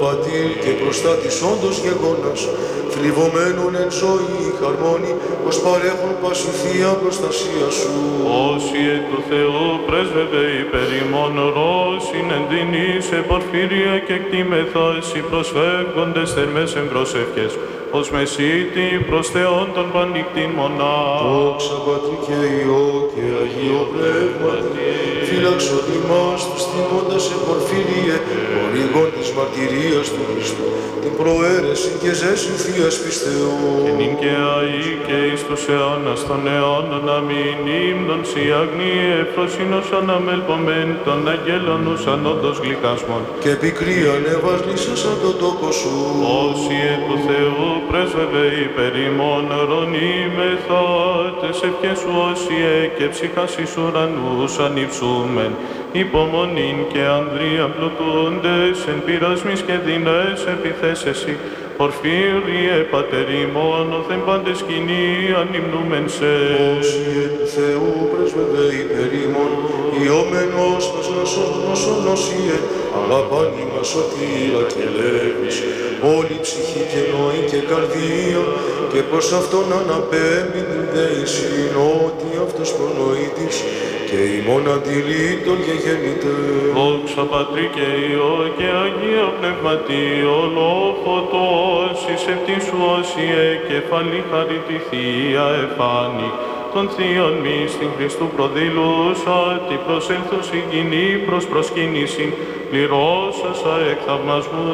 Πατήρ και μπροστά της όντως γεγόνας, θλιβωμένων εν ζωή χαρμόνη, ως παρέχουν πάση θεία προστασία σου. Όσοι του Θεού πρέσβευε υπέρ ημών ρώσιν εν δίνη σε πορφύρια και κτήμεθα εσύ προσφεύγοντες θερμές εμπροσεύχες, ως μεσίτη προς Θεόν των πανικτήν μονά. Δόξα Πατρί και Υιό και Αγίο Πνεύματι, φύλαξον ημάς τους θυμώντας σε πορφύριε, ορίγων της μαρτυρίας του Χριστού, την προαίρεση και ζέσιν Θείας πιστεού. Και νυν και αεί και εις τους αιώνας των αιώνων αμήν ύμνον σοι αγνίε φροσύνος αναμελπομέν των αγγέλων ουσαν όντως γλυκάσμων. Και πικρή ανεβασνήσα σαν το τόκο σου. Όσοι του Θεού πρέσβευε υπέρ ημών ρονίμεθα τες ευχές σου όσιε και ψυχάς εις ουρανούς ανυψούμεν. Υπομονήν και ανδρεία πλουτούντες εν πειρασμής και δεινές επιθέσεσι. Πορφύριε πατερί μόνο θεν πάντες κοινή ανυμνούμεν σε. Όσοι του Θεού πρέσβευε υπέρ ημών, ιόμενος μας νοσόν όσιε, αγαπάνει μας σωτήρα και λέβης, όλη ψυχή και νόη και καρδία, και προς Αυτόν αναπέμπει την δεησιν, ότι Αυτός προνοήτης, και ημών αντιλήτων και γεννητές. Δόξα Πατρί και Υιό και Αγία Πνεύματι, ολόφωτος εις επτήσου όσιε κεφαλή χαρίτη Θεία εφάνη, των Θείων μυστην Χριστού προδήλουσα, τη προσέλθωση γυνή προς προσκύνησιν, πληρώσασα εκ θαυμασμού